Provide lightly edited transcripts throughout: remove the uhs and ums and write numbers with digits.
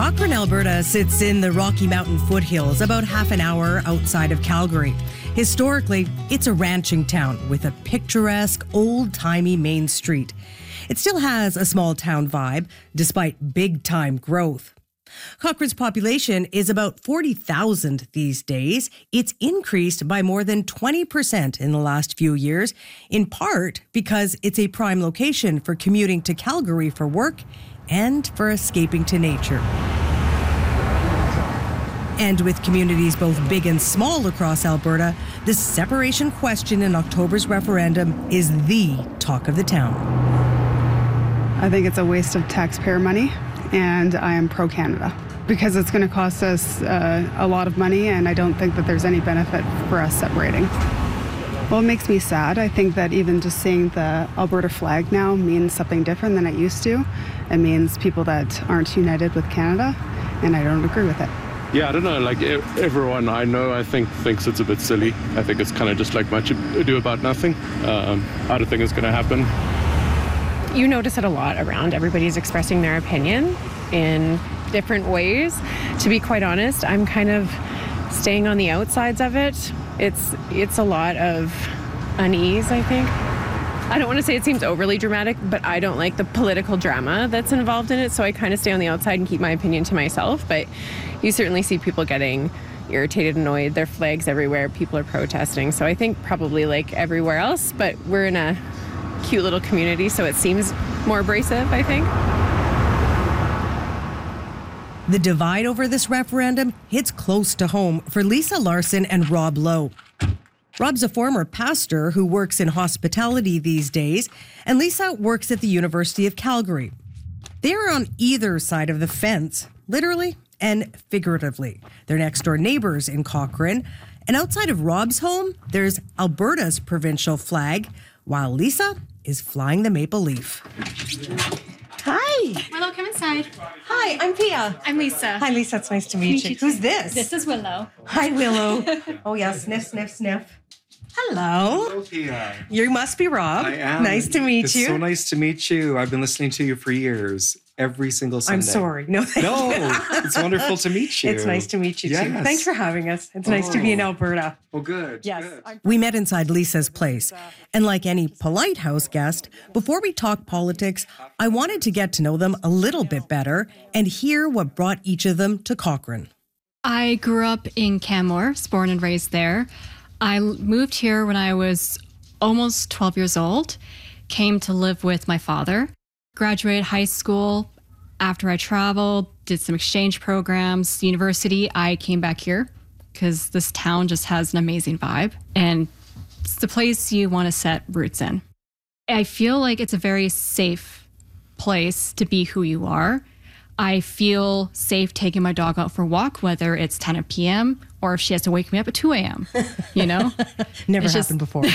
Cochrane, Alberta sits in the Rocky Mountain foothills, about half an hour outside of Calgary. Historically, it's a ranching town with a picturesque, old-timey main street. It still has a small town vibe, despite big-time growth. Cochrane's population is about 40,000 these days. It's increased by more than 20% in the last few years, in part because it's a prime location for commuting to Calgary for work and for escaping to nature. And with communities both big and small across Alberta, the separation question in October's referendum is the talk of the town. I think it's a waste of taxpayer money, and I am pro-Canada because it's going to cost us a lot of money, and I don't think that there's any benefit for us separating. Well, it makes me sad. I think that even just seeing the Alberta flag now means something different than it used to. It means people that aren't united with Canada, and I don't agree with it. Yeah, I don't know, like everyone I know, I think thinks it's a bit silly. I think it's kind of just like much ado about nothing. I don't think it's going to happen. You notice it a lot around. Everybody's expressing their opinion in different ways. To be quite honest, I'm kind of staying on the outsides of it. It's a lot of unease, I think. I don't want to say it seems overly dramatic, but I don't like the political drama that's involved in it, so I kind of stay on the outside and keep my opinion to myself. But you certainly see people getting irritated, annoyed. There are flags everywhere. People are protesting. So I think probably like everywhere else, but we're in a cute little community, so it seems more abrasive, I think. The divide over this referendum hits close to home for Lisa Larson and Rob Lowe. Rob's a former pastor who works in hospitality these days, and Lisa works at the University of Calgary. They're on either side of the fence, literally and figuratively. They're next-door neighbors in Cochrane, and outside of Rob's home, there's Alberta's provincial flag, while Lisa is flying the maple leaf. Hi. Willow, come inside. Hi, I'm Pia. I'm Lisa. Hi, Lisa. It's nice to meet you. Who's this? This is Willow. Hi, Willow. Oh, yeah. Sniff, sniff, sniff. Hello. Hello, Pia. You must be Rob. I am. Nice to meet you. It's so nice to meet you. I've been listening to you for years. Every single Sunday. I'm sorry. No, it's wonderful to meet you. It's nice to meet you, too. Yes. Thanks for having us. It's nice to be in Alberta. Oh, good. Yes. Good. We met inside Lisa's place. And like any polite house guest, before we talk politics, I wanted to get to know them a little bit better and hear what brought each of them to Cochrane. I grew up in Canmore, was born and raised there. I moved here when I was almost 12 years old, came to live with my father. Graduated high school. After I traveled, did some exchange programs, university, I came back here because this town just has an amazing vibe and it's the place you want to set roots in. I feel like it's a very safe place to be who you are. I feel safe taking my dog out for a walk, whether it's 10 p.m. or if she has to wake me up at 2 a.m., you know? Never happened before.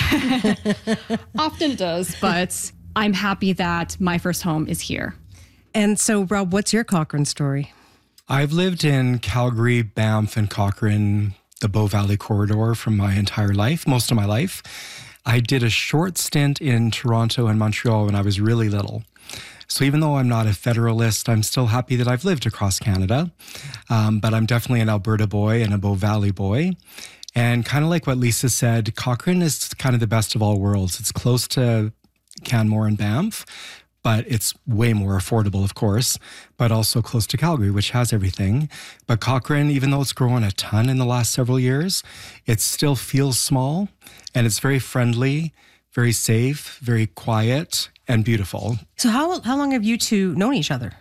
Often does, but I'm happy that my first home is here. And so, Rob, what's your Cochrane story? I've lived in Calgary, Banff, and Cochrane, the Bow Valley corridor for my entire life, most of my life. I did a short stint in Toronto and Montreal when I was really little. So even though I'm not a federalist, I'm still happy that I've lived across Canada. But I'm definitely an Alberta boy and a Bow Valley boy. And kind of like what Lisa said, Cochrane is kind of the best of all worlds. It's close to Canmore and Banff, but it's way more affordable, of course, but also close to Calgary, which has everything. But Cochrane, even though it's grown a ton in the last several years, it still feels small, and it's very friendly, very safe, very quiet, and beautiful. So how long have you two known each other?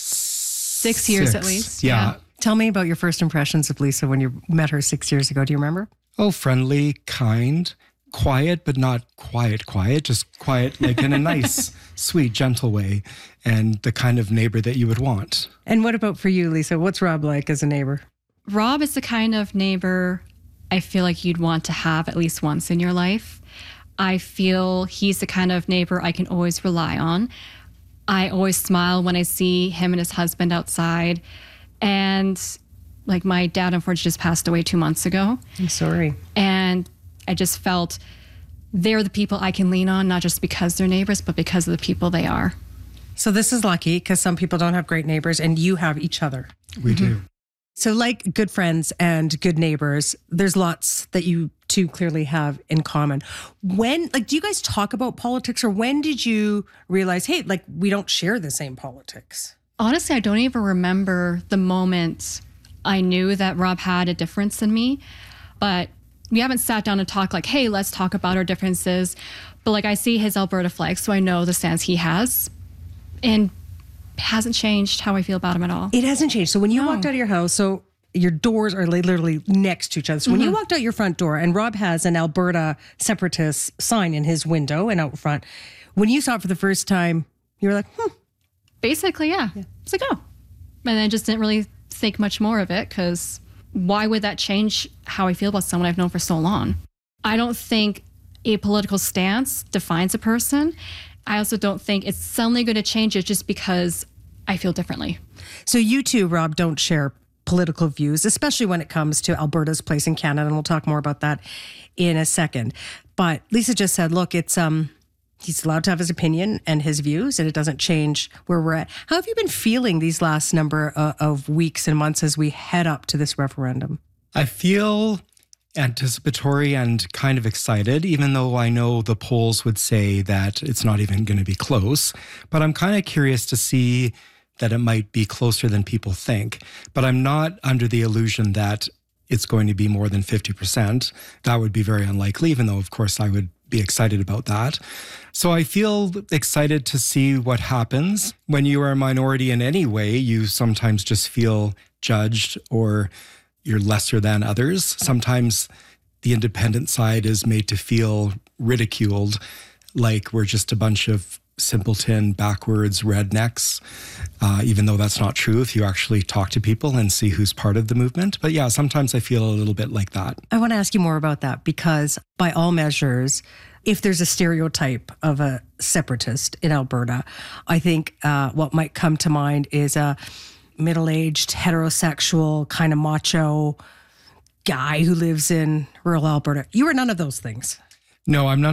6 years at least. Yeah. Tell me about your first impressions of Lisa when you met her 6 years ago. Do you remember? Oh, friendly, kind, quiet, but not quiet, just quiet, like in a nice, sweet, gentle way, and the kind of neighbor that you would want. And what about for you, Lisa? What's Rob like as a neighbor? Rob is the kind of neighbor I feel like you'd want to have at least once in your life. I feel he's the kind of neighbor I can always rely on. I always smile when I see him and his husband outside. And like my dad unfortunately just passed away 2 months ago. I'm sorry. And I just felt they're the people I can lean on, not just because they're neighbors, but because of the people they are. So this is lucky because some people don't have great neighbors and you have each other. We do. So like good friends and good neighbors, there's lots that you two clearly have in common. When, like, do you guys talk about politics, or when did you realize, hey, like, we don't share the same politics? Honestly, I don't even remember the moment I knew that Rob had a difference than me, but we haven't sat down and talked like, hey, let's talk about our differences. But like, I see his Alberta flag, so I know the stance he has, and it hasn't changed how I feel about him at all. It hasn't changed. So when you walked out of your house, so your doors are literally next to each other. So when you walked out your front door, and Rob has an Alberta separatist sign in his window and out front, when you saw it for the first time, you were like, Basically, yeah. It's like, oh. And then just didn't really think much more of it, because why would that change how I feel about someone I've known for so long? I don't think a political stance defines a person. I also don't think it's suddenly going to change it just because I feel differently. So you two, Rob, don't share political views, especially when it comes to Alberta's place in Canada. And we'll talk more about that in a second. But Lisa just said, look, it's he's allowed to have his opinion and his views, and it doesn't change where we're at. How have you been feeling these last number of weeks and months as we head up to this referendum? I feel anticipatory and kind of excited, even though I know the polls would say that it's not even going to be close. But I'm kind of curious to see that it might be closer than people think. But I'm not under the illusion that it's going to be more than 50%. That would be very unlikely, even though, of course, I would be excited about that. So I feel excited to see what happens. When you are a minority in any way, you sometimes just feel judged or you're lesser than others. Sometimes the independent side is made to feel ridiculed, like we're just a bunch of simpleton, backwards rednecks, even though that's not true if you actually talk to people and see who's part of the movement. But yeah, sometimes I feel a little bit like that. I want to ask you more about that, because by all measures, if there's a stereotype of a separatist in Alberta, I think what might come to mind is a middle-aged, heterosexual, kind of macho guy who lives in rural Alberta. You are none of those things. No, I'm not.